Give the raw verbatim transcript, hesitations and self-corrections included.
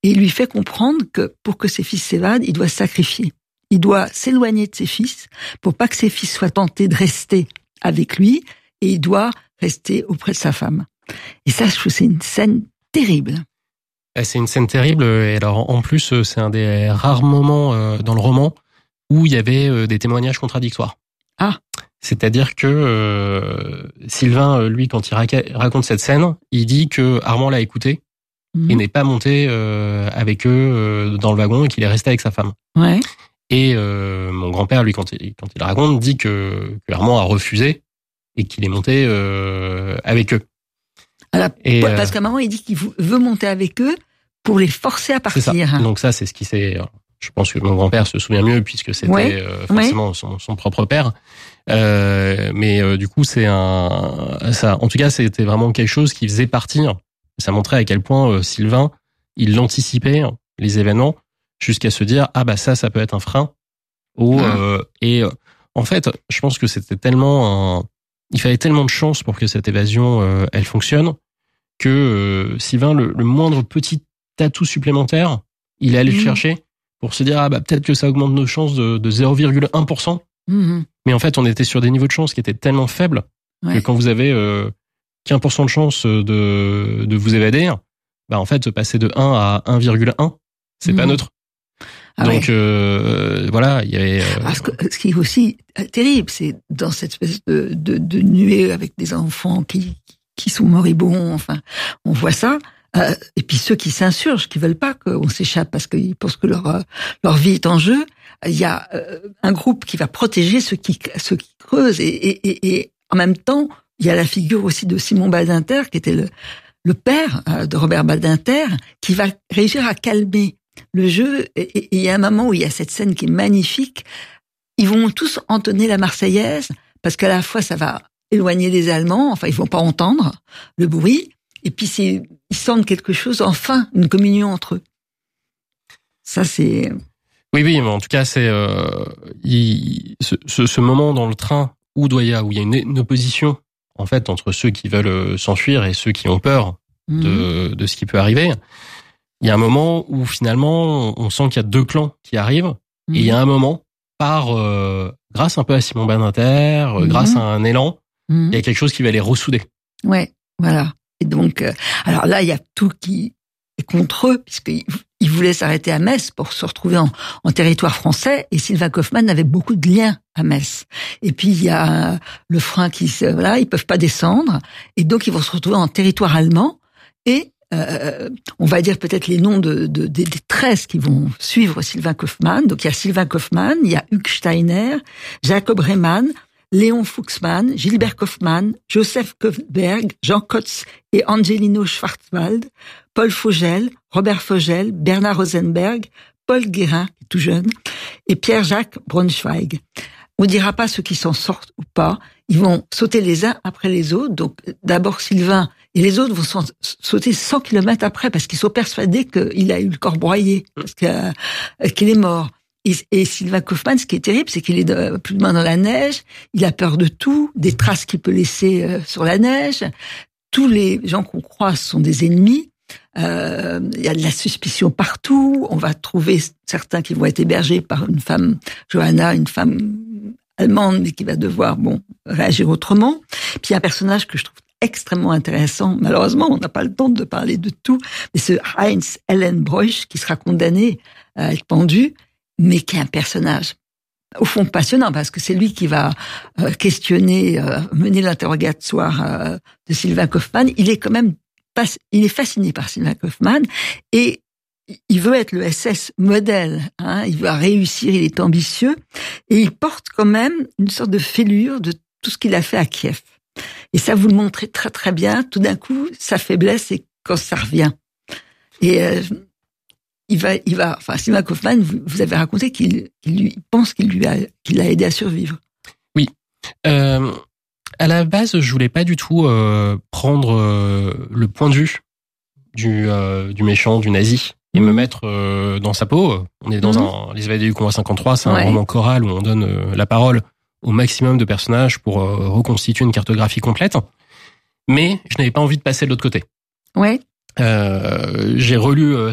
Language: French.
et il lui fait comprendre que pour que ses fils s'évadent, il doit se sacrifier. Il doit s'éloigner de ses fils pour pas que ses fils soient tentés de rester avec lui, et il doit rester auprès de sa femme. Et ça, je trouve que c'est une scène terrible. C'est une scène terrible, et alors en plus, c'est un des rares moments dans le roman où il y avait des témoignages contradictoires. Ah. C'est-à-dire que euh, Sylvain, lui, quand il raconte cette scène, il dit que Armand l'a écouté mmh. et n'est pas monté euh, avec eux euh, dans le wagon et qu'il est resté avec sa femme. Ouais. Et euh, mon grand-père, lui, quand il, quand il raconte, dit que, que Armand a refusé et qu'il est monté euh, avec eux. Alors, et, parce qu'à un moment, il dit qu'il veut monter avec eux pour les forcer à partir. C'est ça. Donc ça, c'est ce qui s'est... Je pense que mon grand-père se souvient mieux puisque c'était ouais. euh, forcément ouais. son, son propre père. Euh, mais euh, du coup, c'est un, ça, en tout cas, c'était vraiment quelque chose qui faisait partie. Ça montrait à quel point euh, Sylvain, il anticipait les événements jusqu'à se dire ah bah ça, ça peut être un frein. Ou ah. euh, et euh, en fait, je pense que c'était tellement, un, il fallait tellement de chance pour que cette évasion euh, elle fonctionne que euh, Sylvain, le, le moindre petit atout supplémentaire, il est allé mmh. le chercher pour se dire ah bah peut-être que ça augmente nos chances de, de zéro virgule un pour cent. Mmh. Mais en fait, on était sur des niveaux de chance qui étaient tellement faibles ouais. que quand vous avez euh, quinze pour cent de chance de, de vous évader, bah en fait, passer de un à un virgule un, c'est mmh. pas neutre. Ah Donc ouais. euh, voilà, il y avait. Euh... Ah, ce, que, ce qui est aussi terrible, c'est dans cette espèce de, de, de nuée avec des enfants qui qui sont moribonds. Enfin, on voit ça. Euh, et puis ceux qui s'insurgent, qui veulent pas qu'on s'échappe parce qu'ils pensent que leur leur vie est en jeu. Il y a euh, un groupe qui va protéger ceux qui ceux qui creusent et, et, et, et en même temps il y a la figure aussi de Simon Badinter qui était le le père euh, de Robert Badinter qui va réussir à calmer le jeu et il y a un moment où il y a cette scène qui est magnifique. Ils vont tous entonner la Marseillaise parce qu'à la fois ça va éloigner les Allemands, enfin ils vont pas entendre le bruit et puis c'est ils sentent quelque chose, enfin une communion entre eux. Ça c'est Oui, oui, mais en tout cas, c'est euh, il, ce, ce, ce moment dans le train où doit y a, où il y a une, une opposition en fait entre ceux qui veulent s'enfuir et ceux qui ont peur mmh. de, de ce qui peut arriver. Il y a un moment où finalement, on sent qu'il y a deux clans qui arrivent mmh. et il y a un moment, par euh, grâce un peu à Simon Badinter, mmh. grâce à un élan, mmh. il y a quelque chose qui va les ressouder. Ouais, voilà. Et donc, euh, alors là, il y a tout qui est contre eux puisqu'ils il voulait s'arrêter à Metz pour se retrouver en, en territoire français et Sylvain Kaufmann avait beaucoup de liens à Metz. Et puis il y a le frein qui se, voilà, ils peuvent pas descendre et donc ils vont se retrouver en territoire allemand et euh, on va dire peut-être les noms de, de, de des treize qui vont suivre Sylvain Kaufmann. Donc il y a Sylvain Kaufmann, il y a Hugues Steiner, Jacob Rehmann, Léon Fuchsmann, Gilbert Kaufmann, Joseph Koefberg, Jean Kotz et Angelino Schwarzwald, Paul Fogel, Robert Fogel, Bernard Rosenberg, Paul Guérin, tout jeune, et Pierre-Jacques Braunschweig. On dira pas ceux qui s'en sortent ou pas. Ils vont sauter les uns après les autres. Donc, d'abord Sylvain et les autres vont sauter cent kilomètres après parce qu'ils sont persuadés qu'il a eu le corps broyé, parce que, euh, qu'il est mort. Et, et Sylvain Kaufmann, ce qui est terrible, c'est qu'il est de, plus ou moins dans la neige. Il a peur de tout, des traces qu'il peut laisser euh, sur la neige. Tous les gens qu'on croise sont des ennemis. Euh, il y a de la suspicion partout. On va trouver certains qui vont être hébergés par une femme, Johanna, une femme allemande, mais qui va devoir bon réagir autrement. Puis il y a un personnage que je trouve extrêmement intéressant. Malheureusement, on n'a pas le temps de parler de tout. Mais ce Heinz Ellenbroich qui sera condamné à être pendu, mais qui est un personnage au fond passionnant parce que c'est lui qui va euh, questionner, euh, mener l'interrogatoire euh, de Sylvain Kaufmann. Il est quand même il est fasciné par Sylvain Kaufmann et il veut être le S S modèle, hein, il va réussir, il est ambitieux et il porte quand même une sorte de fêlure de tout ce qu'il a fait à Kiev. Et ça, vous le montrez très très bien. Tout d'un coup, sa faiblesse, c'est quand ça revient. Et euh, il va, il va. Enfin, Sylvain Kaufmann, vous, vous avez raconté qu'il, qu'il lui, pense qu'il lui a, qu'il l'a aidé à survivre. Oui. Euh... À la base, je voulais pas du tout euh, prendre euh, le point de vue du, euh, du méchant, du nazi, et mmh. me mettre euh, dans sa peau. On est dans mmh. un Les Évadés du Convoi cinquante-trois, c'est un ouais. roman choral où on donne euh, la parole au maximum de personnages pour euh, reconstituer une cartographie complète. Mais je n'avais pas envie de passer de l'autre côté. Ouais. Euh, j'ai relu euh,